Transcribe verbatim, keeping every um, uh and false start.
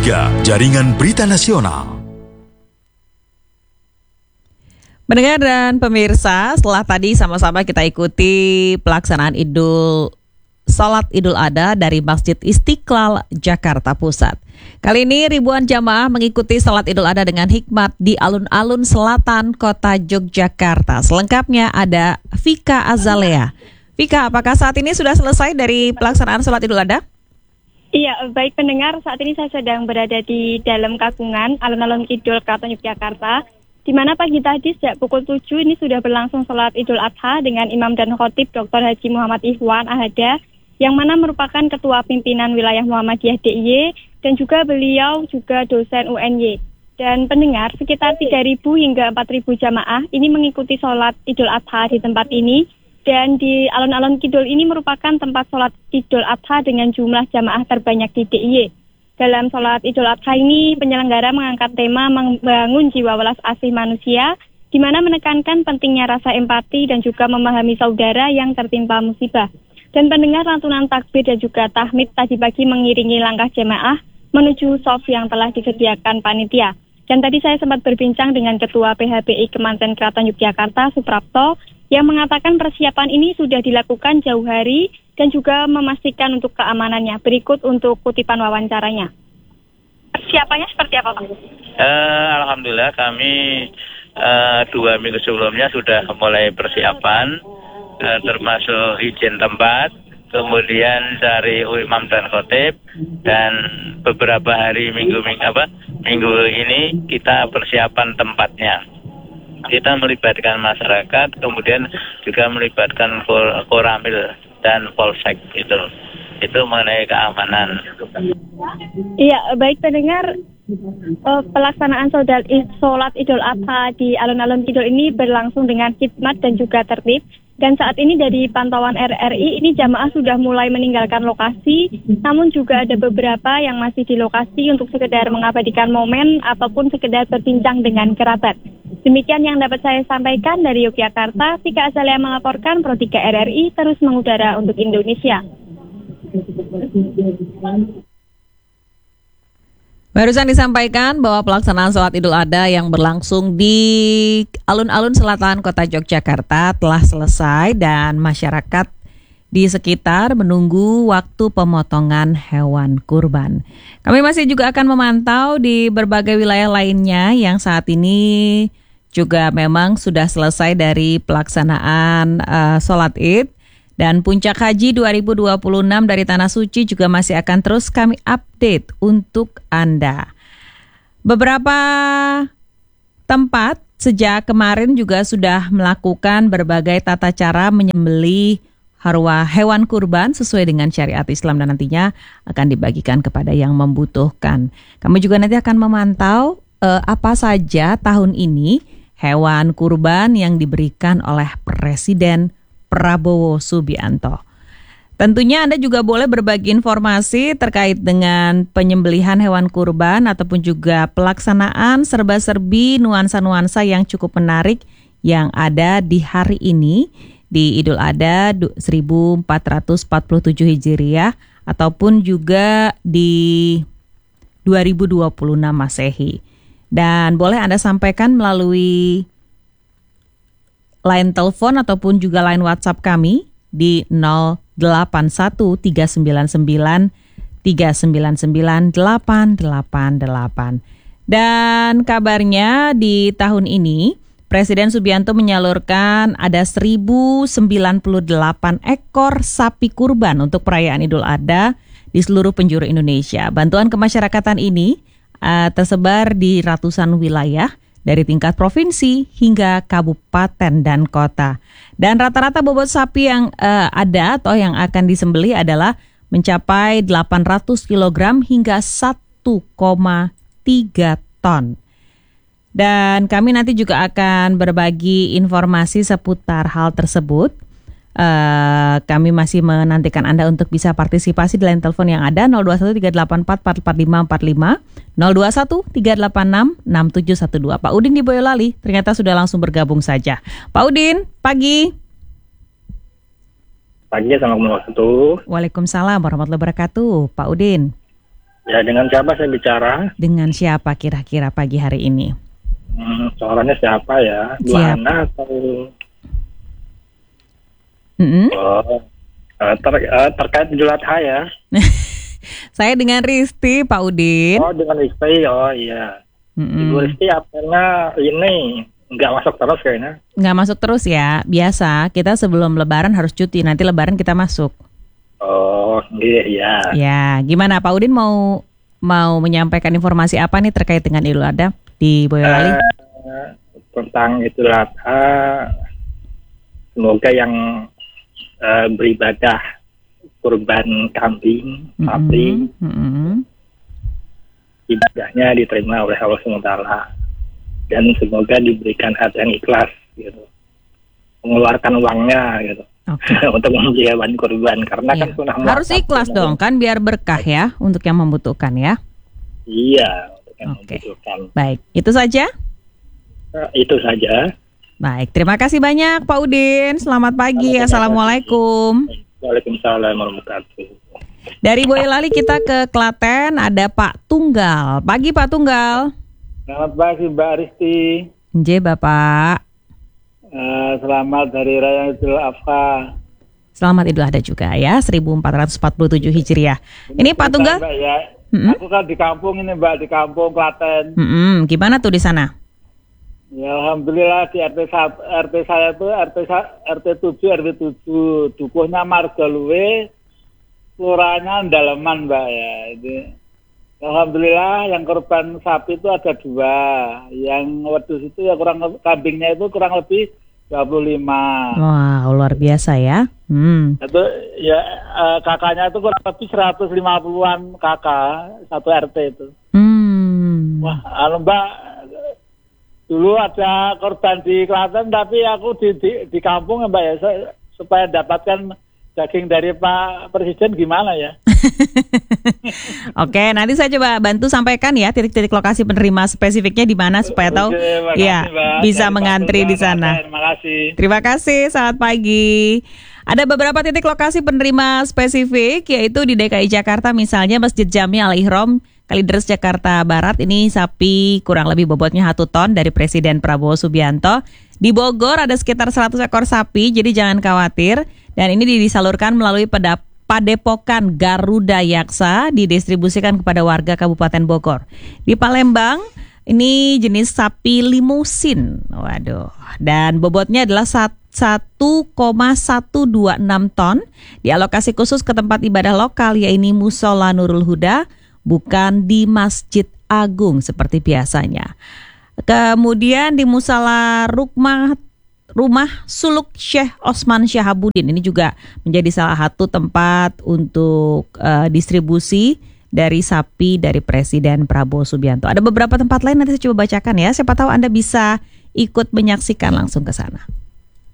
tiga, Jaringan Berita Nasional. Pendengar dan pemirsa, setelah tadi sama-sama kita ikuti pelaksanaan Idul Salat Idul Adha dari Masjid Istiqlal, Jakarta Pusat. Kali ini ribuan jamaah mengikuti Salat Idul Adha dengan hikmat di alun-alun selatan kota Yogyakarta. Selengkapnya ada Vika Azalea. Vika, apakah saat ini sudah selesai dari pelaksanaan Salat Idul Adha? Iya, baik pendengar, saat ini saya sedang berada di dalam Kagungan, alun-alun Kidul, Keraton Yogyakarta, di mana pagi tadi sejak pukul tujuh ini sudah berlangsung sholat Idul Adha dengan Imam dan Khotib Doktor Haji Muhammad Ikhwan Ahada, yang mana merupakan Ketua Pimpinan Wilayah Muhammadiyah D I Y, dan juga beliau juga dosen U N Y. Dan pendengar, sekitar tiga ribu hingga empat ribu jamaah ini mengikuti sholat Idul Adha di tempat ini, dan di alun-alun Kidul ini merupakan tempat sholat Idul Adha dengan jumlah jamaah terbanyak di D I Y. Dalam sholat Idul Adha ini, penyelenggara mengangkat tema membangun jiwa welas asih manusia, di mana menekankan pentingnya rasa empati dan juga memahami saudara yang tertimpa musibah. Dan pendengar, lantunan takbir dan juga tahmid tadi pagi mengiringi langkah jemaah menuju shaf yang telah disediakan panitia. Dan tadi saya sempat berbincang dengan Ketua P H B I Kementerian Keraton Yogyakarta, Suprapto, yang mengatakan persiapan ini sudah dilakukan jauh hari dan juga memastikan untuk keamanannya. Berikut untuk kutipan wawancaranya. Persiapannya seperti apa, Pak? Uh, Alhamdulillah kami uh, dua minggu sebelumnya sudah mulai persiapan, uh, termasuk izin tempat, kemudian dari imam dan khotib, dan beberapa hari minggu-minggu apa minggu ini kita persiapan tempatnya. Kita melibatkan masyarakat, kemudian juga melibatkan kor- koramil dan polsek itu. Itu mengenai keamanan. Iya, baik pendengar, uh, pelaksanaan sholat, sholat Idul Adha di alun-alun Kidul ini berlangsung dengan khidmat dan juga tertib. Dan saat ini dari pantauan R R I, ini jamaah sudah mulai meninggalkan lokasi, namun juga ada beberapa yang masih di lokasi untuk sekedar mengabadikan momen ataupun sekedar berbincang dengan kerabat. Demikian yang dapat saya sampaikan dari Yogyakarta. Vika Azalea melaporkan, Pro tiga R R I terus mengudara untuk Indonesia. Barusan disampaikan bahwa pelaksanaan sholat Idul Adha yang berlangsung di alun-alun selatan kota Yogyakarta telah selesai dan masyarakat di sekitar menunggu waktu pemotongan hewan kurban. Kami masih juga akan memantau di berbagai wilayah lainnya yang saat ini juga memang sudah selesai dari pelaksanaan uh, sholat Id. Dan puncak haji dua ribu dua puluh enam dari Tanah Suci juga masih akan terus kami update untuk Anda. Beberapa tempat sejak kemarin juga sudah melakukan berbagai tata cara menyembelih arwah hewan kurban sesuai dengan syariat Islam dan nantinya akan dibagikan kepada yang membutuhkan. Kami juga nanti akan memantau eh, apa saja tahun ini hewan kurban yang diberikan oleh Presiden Prabowo Subianto. Tentunya Anda juga boleh berbagi informasi terkait dengan penyembelihan hewan kurban ataupun juga pelaksanaan serba-serbi nuansa-nuansa yang cukup menarik yang ada di hari ini di Idul Adha seribu empat ratus empat puluh tujuh Hijriah ataupun juga di dua ribu dua puluh enam Masehi. Dan boleh Anda sampaikan melalui line telepon ataupun juga line WhatsApp kami di nol delapan satu tiga sembilan sembilan tiga sembilan sembilan delapan delapan delapan. Dan kabarnya di tahun ini Presiden Subianto menyalurkan ada seribu sembilan puluh delapan ekor sapi kurban untuk perayaan Idul Adha di seluruh penjuru Indonesia. Bantuan kemasyarakatan ini uh, tersebar di ratusan wilayah dari tingkat provinsi hingga kabupaten dan kota. Dan rata-rata bobot sapi yang uh, ada atau yang akan disembelih adalah mencapai delapan ratus kilogram hingga satu koma tiga ton. Dan kami nanti juga akan berbagi informasi seputar hal tersebut. Uh, kami masih menantikan Anda untuk bisa partisipasi di line telepon yang ada nol dua satu tiga delapan empat empat empat lima empat lima, nol dua satu tiga delapan enam enam tujuh satu dua. Pak Udin di Boyolali ternyata sudah langsung bergabung saja. Pak Udin, pagi. Pagi, assalamualaikum warahmatullahi wabarakatuh. Waalaikumsalam warahmatullahi wabarakatuh, Pak Udin. Ya, dengan siapa saya bicara? Dengan siapa kira-kira pagi hari ini? Hmm, suaranya siapa ya? Bu Siap. Hana atau... Mm-mm. Oh, eh, ter- eh, terkait Idul Adha ya? Saya dengan Risti, Pak Udin. Oh, dengan Rizky, oh iya. Mm-mm. Ibu Rizky apanya ini nggak masuk terus kayaknya. Nggak masuk terus ya. Biasa kita sebelum Lebaran harus cuti. Nanti Lebaran kita masuk. Oh, iya, iya. Ya, gimana Pak Udin mau mau menyampaikan informasi apa nih terkait dengan Idul Adha di Boyolali? Eh, tentang Idul Adha, semoga yang eh, beribadah kurban kambing, sapi, Mm-mm. Mm-mm. ibadahnya diterima oleh Allah subhanahu wa taala, dan semoga diberikan hati yang ikhlas gitu, mengeluarkan uangnya gitu. Oke. Untuk membeli hewan kurban, karena Iya. kan sunnah Harus muakkad ikhlas sebenarnya. dong kan biar berkah ya untuk yang membutuhkan ya. Iya, untuk yang Oke. membutuhkan. Baik, itu saja. Eh, itu saja. Baik, terima kasih banyak Pak Udin. Selamat pagi. Sama-sama. Assalamualaikum. Waalaikumsalam warahmatullahi wabarakatuh. Dari Boyolali kita ke Klaten, ada Pak Tunggal. Pagi Pak Tunggal. Selamat pagi Mbak Risti. Nje Bapak. Eh, selamat Hari Raya Idul Adha. Selamat Idul Adha juga ya, seribu empat ratus empat puluh tujuh Hijriah. Ini Pak Tunggal. Mbak, ya. Mm-mm. Aku kan di kampung ini Mbak, di kampung Klaten. Mm-mm, gimana tuh di sana? Ya Alhamdulillah di R T satu, R T saya itu R T sa- R T tujuh, R T tujuh, dukuhnya Margaluwe, kelurahannya Daleman Mbak ya. Itu. Alhamdulillah yang korban sapi itu ada dua, yang wedus itu ya kurang kambingnya itu kurang lebih dua puluh lima. Wah, luar biasa ya. Hmm. Itu ya eh, kakaknya itu kurang lebih seratus lima puluhan kakak satu R T itu. Hmm. Wah, anu Mbak, dulu ada korban di Klaten tapi aku di di, di kampung ya Mbak ya, se- supaya dapatkan daging dari Pak Presiden gimana ya? Oke, nanti saya coba bantu sampaikan ya titik-titik lokasi penerima spesifiknya di mana supaya tahu Oke, makasih, ya Mbak. bisa Dari mengantri Pak di Tunggal, sana. Klaten. Terima kasih. Terima kasih, selamat pagi. Ada beberapa titik lokasi penerima spesifik, yaitu di D K I Jakarta misalnya Masjid Jami Al-Ihram, Kalideres Jakarta Barat. Ini sapi kurang lebih bobotnya satu ton dari Presiden Prabowo Subianto. Di Bogor ada sekitar seratus ekor sapi, jadi jangan khawatir. Dan ini disalurkan melalui pedap Padepokan Garuda Yaksa, didistribusikan kepada warga Kabupaten Bogor. Di Palembang, ini jenis sapi limusin. Waduh. Dan bobotnya adalah satu koma satu dua enam ton. Dialokasi khusus ke tempat ibadah lokal, yaitu Musola Nurul Huda, bukan di Masjid Agung seperti biasanya. Kemudian di Musala Rukmah Rumah Suluk Syekh Osman Syahabuddin, ini juga menjadi salah satu tempat untuk uh, distribusi dari sapi dari Presiden Prabowo Subianto. Ada beberapa tempat lain nanti saya coba bacakan ya. Siapa tahu Anda bisa ikut menyaksikan langsung ke sana.